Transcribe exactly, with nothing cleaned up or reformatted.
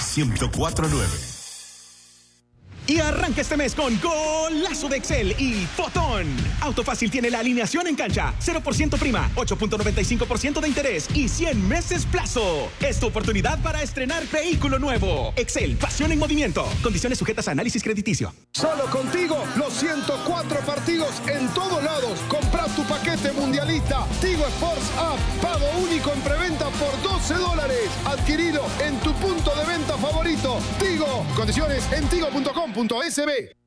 ciento cuatro punto nueve. Y arranca este mes con Golazo de Excel y Fotón. Autofácil tiene la alineación en cancha, cero por ciento prima, ocho punto noventa y cinco por ciento de interés y cien meses plazo. Es tu oportunidad para estrenar vehículo nuevo. Excel, pasión en movimiento. Condiciones sujetas a análisis crediticio. Solo contigo, los ciento cuatro partidos en todos lados. Compra tu paquete mundialista. Tigo Sports App. Pago único en preventa por doce dólares. Adquirido en tu punto de venta favorito. Tigo. Condiciones en tigo punto com punto es be.